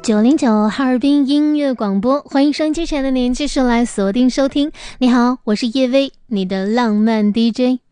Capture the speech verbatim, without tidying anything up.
九零九哈尔滨音乐广播，欢迎收音机前的您继续来锁定收听。你好，我是叶薇，你的浪漫 D J。